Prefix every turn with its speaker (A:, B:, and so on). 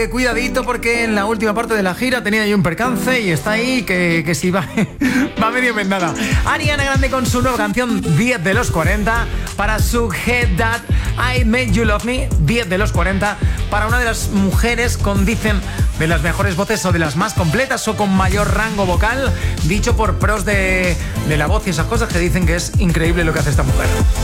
A: Cuidadito porque en la última parte de la gira tenía yo un percance y está ahí que si va, va medio vendada. Ariana Grande con su nueva canción 10 de los 40 para su Head That I Made You Love Me, 10 de los 40 para una de las mujeres con, dicen, de las mejores voces o de las más completas o con mayor rango vocal, dicho por pros de la voz y esas cosas que dicen que es increíble lo que hace esta mujer.